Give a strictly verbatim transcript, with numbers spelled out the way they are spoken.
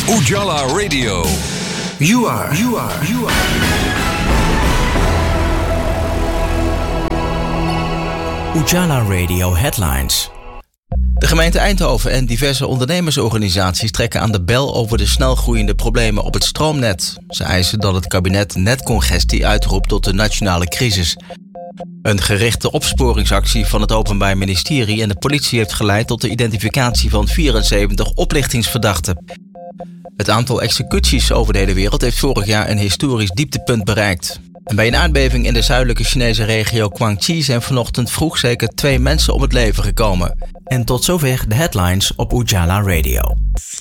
Ujala Radio. You are, you are, you are. Ujala Radio Headlines. De gemeente Eindhoven en diverse ondernemersorganisaties trekken aan de bel over de snelgroeiende problemen op het stroomnet. Ze eisen dat het kabinet netcongestie uitroept tot de nationale crisis. Een gerichte opsporingsactie van het Openbaar Ministerie en de politie heeft geleid tot de identificatie van vierenzeventig oplichtingsverdachten. Het aantal executies over de hele wereld heeft vorig jaar een historisch dieptepunt bereikt. En bij een aardbeving in de zuidelijke Chinese regio Guangxi zijn vanochtend vroeg zeker twee mensen om het leven gekomen. En tot zover de headlines op Ujala Radio.